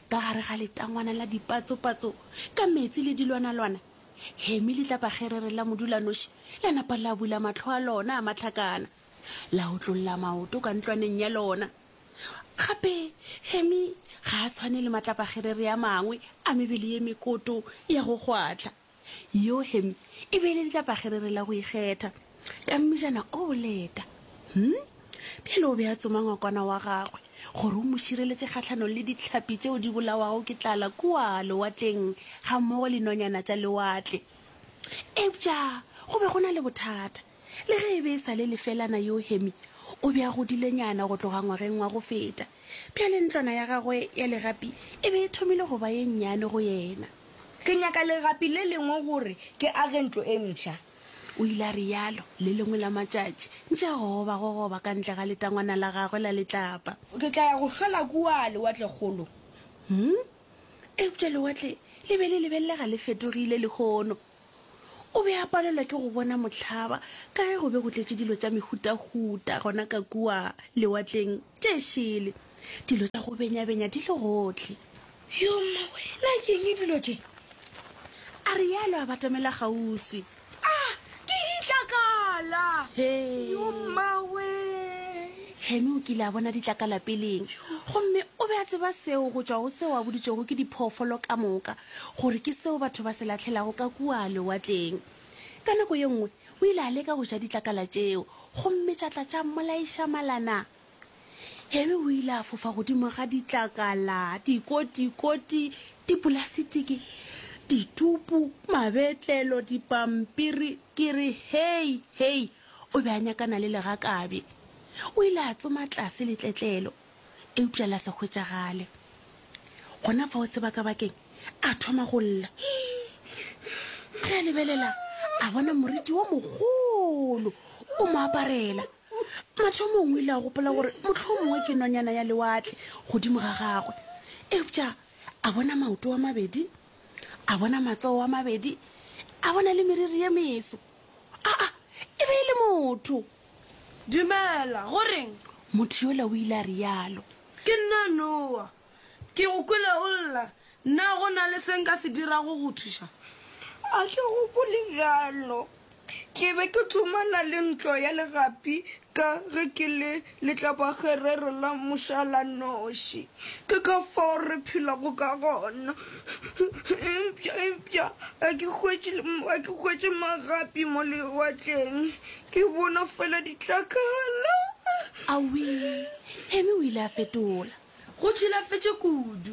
ka gare ga letangwana la dipatso-patso ka metsi le dilwana-lwana. Hemi le tlapagerere la modulanoši la napa la bula matlho a lona a matlhakana la otlolla maoto ka ntlwaneng ya lona. Gape Hemi ga a tshwane le matlapagerere ya mangwe a mebele ye mekoto ya go gwatlha. Yo Hemi e be le letlapagerere la go ikgetha ka mmejana o boleta. Pele o be a tsoma ngwakwana wa gagwe gore o mo šireletse kgatlhanong le ditlhapi tšeo di bolawago ke tlala kua lewatleng ga mmogo le nonyana tša lewatle. Eupša go be go na le bothata le ge e be e sa le lefelana yo Hemi o be a godilenyana go tloga ngwageng wa go feta. Pele ntlwana ya gagwe ya legapi e be e thomile go ba ye nnyane go yena. Ke nyaka legapi le lengwe gore ke age ntlo e ntšha. O ile a rialo le lengwe la matšatši ntša goba ka ntle ga letangwana la gagwe la letlapa. Ke tla ya go hlola kua lewatlekgolo. Eupša lewatle le be le lebelela le fetogile lekgono. O be a palelwa ke go bona motlhaba ka ge go be go tletše dilo tša mehuta-huta gona ka kua lewatleng tše šele. Dilo tša go benya-benya di le gotlhe. Yo mmawe la ke eng dilo tše? A rialo a batamela kgauswi. Ke ditlakala. Yo mmawe. Hemi o kile a bona ditlakala peleng gomme o be a tseba seo go tšwa go seo a boditšego ke diphoofolo ka moka gore ke seo batho ba se latlhelago ka kua lewatleng. Ka nako ye nngwe o ile a leka go ja ditlakala tšeo gomme tšatla tša mmolaiša malana. Hemi o ile a fofa godimo ga ditlakala, dikoti-koti, dipolasitiki, ditupu, mabetlelo, dipampiri. Ke re hei o be a nyakana le legakabe. O ile a tsoma tlase letletlelo eupša la se hwetšagale. Gona fa o tseba ka bakeng a thoma go lla. Ge a lebelela a bona moriti wo mogolo o mo aparela. Mathomo o ile a gopola gore motlho mongwe ke nonyana ya lewatle godimo ga gagwe. Eupša a bona maoto a mabedi, a bona matsogo a mabedi, a bona le meriri ya meso. E be e le motho. Dumela goreng? Motho yola o ile a rialo. Ke nna Noa. Ke go kwele o lla nna go na le se nka se dirago go thuša. A ke gopole bjalo. Ke be ke tsomana le ntlo ya legapi ka ge ke le letlapagerere la mošalanoši. Ke ka fao re phelago ka gona. Empša a ke hwetše magapi mo lewatleng ke bona fela ditlakala. Awi Hemi o ile a fetola. Go tšhilafetše kudu.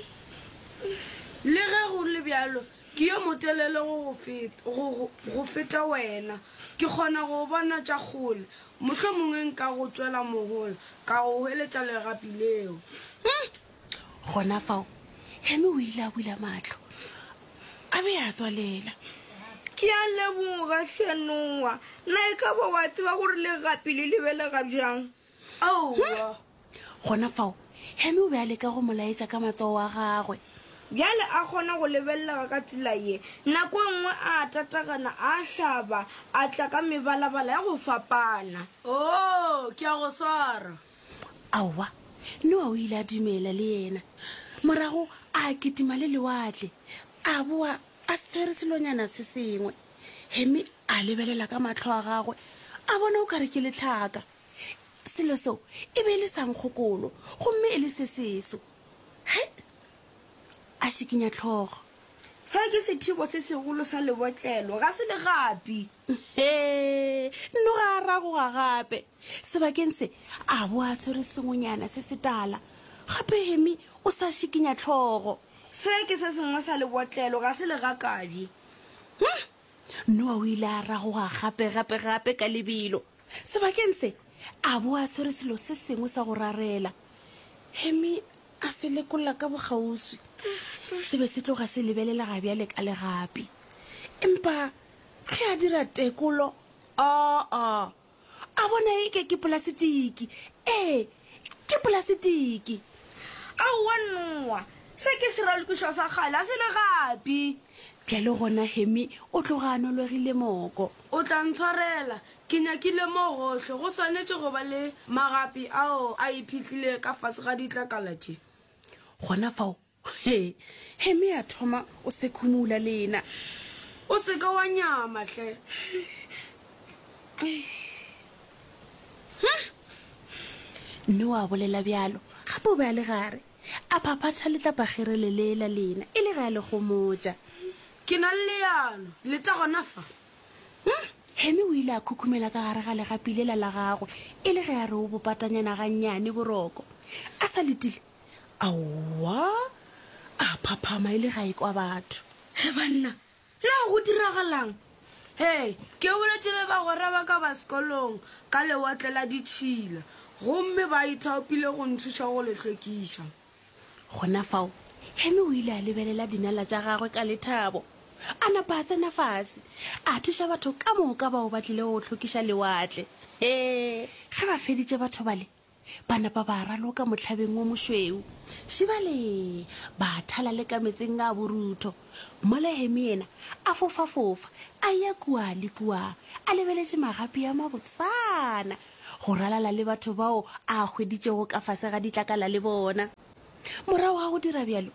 Le ge go le bjalo ke yo motelele go feta wena. Ke kgona go bona tša kgole mohlomongwe nka go tšwela mogolo ka go hweletša legapi leo. Gona fao Hemi o ile a bula matlho a be a tswalela. Ke a leboga Hlenoa nna e ka ba wa tseba gore legapi le lebelega bjang. Aowa. Gona fao Hemi o be a leka go molaetša ka matsogo a gagwe. Bjale a kgona go lebelela ka tsela ye nako nngwe a tatagana a hlaba a tla ka mebalabala ya go fapana. Ke a go swara. Aowa Noa o ile a dumela le yena. Morago a kitima le lewatle a boa a tshwere selonyana se sengwe. Hemi a lebelela ka matlho a gagwe a bona o kare ke letlhaka. Selo seo e be le sankgokolo gomme e le se seso. A šikinya tlhogo. Sa ke sethibo se segolo sa lewatlelo ga se legapi. No ga ra go ga gape sebakeng se a bo a tshwere sengwenyana se se tala. Gape Hemi o sa šikinya tlhogo. Se ke se sengwe sa lewatlelo ga se legakabi. Noa o ile a ra go ga gape ka lebelo. Sebakeng se a bo a tshwere selo se sengwe sa go rarela. Hemi a se lekolla ka bogauswi. Sebe se tloga se lebelela ga bjale ka legapi. Empa ge a dira tekolo a bona eke ke polasitiki. Ke polasitiki. Aowa Noa se ke se ralokišwa sa kgale a se legapi. Bjale gona Hemi o tloga a nologile moko. O tla ntshwarela ke nyakile mo gohle go swanetše go ba le magapi ao a iphihlile ka fase ga ditlakala tše. Gona fao Hemi a thoma o se khumula lena o se ka wa nyama hle nne wa bolela bjalo gape o be a le gare a phaphatha letlapagere le lela lena e le ga le gomotsa ke na le leano le tsa gona fa Hemi o ile a khukhumela ka gare ga legapilela la gagwe e le ge a re o bopatanyana gannyane boroko a sa letile aowa a phaphama e le ga e kwa batho he banna na go diragalang he ke boletšele bagora ba ka ba sekolong ka lewatle la ditšhila gomme ba ithaopile go nthuša go le hlwekiša gona fao Hemi o ile a lebelela dinala tša gagwe ka lethabo a napa a tsena fase a thuša batho ka moka bao ba tlile go hlwekiša lewatle ge ba feditše batho bale ba napa ba raloka mohlabeng o mošweu šibale ba thala le ka metseng a borutho mola Hemi ena a fofa a ya kua le kua a lebeletše magapi a mabotsana go ralala le batho bao a hweditšego ka fase ga ditlakala le bona morago ga go dira bjalo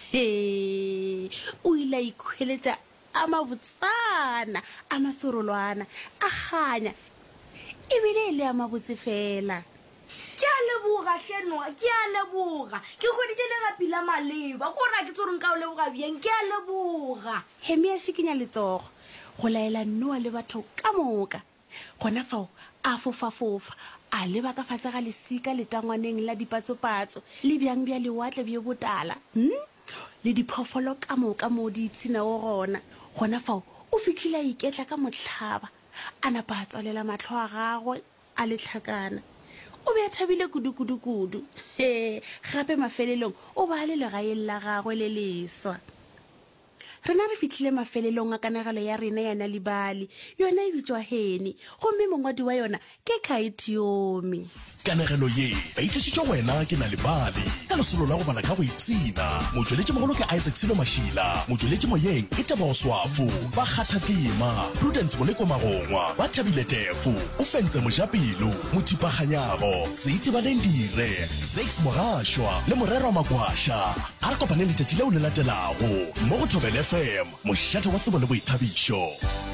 o ile a ikhweletša a mabotsana a masorolwana a ganya ebile e le a mabotse fela ke a leboga hlenoa ke a leboga ke kgweditše legapi la maleba kore ke tsoreng ka o leboga bjeng ke a leboga Hemi a šikinya letsogo go laela nnoa le batho ka moka gona fao a fofa a leba ka fase ga lesika letangwaneng la dipatsopatso le bjang bja lewatle bjo botala le diphoofolo ka moka mo di ipshinago gona fao o fitlhile a iketla ka motlhaba a napa a tswalela matlho a gagwe a letlhakana o be a thabile kudu gape mafelelong o ba le legaeng la gagwe le leswa rena re fitlhile mafelelong a kanagelo ya rena ya Nalibali yona e bitswa Heni gomme mongwadi wa yona ke Kaitiomi kanagelo ye ba itlišitšwe wena ke Nalibali ka lesolo la go bala ka go ipsina motsweletši mogolo ke Isaac Silo Mashila motsweletši moyeng ke Tebogo Swafo ba kgatha tema Prudence Moleko Magongwa ba thabile Tefu o fentse Mojapelo Mothipaganyago Seiti Balendire Zex Mogashwa le Morero wa Magwasha a re kopaneng letšatši leo le latelago mo go Thobela FM mošate wa tsebo le boithabišo.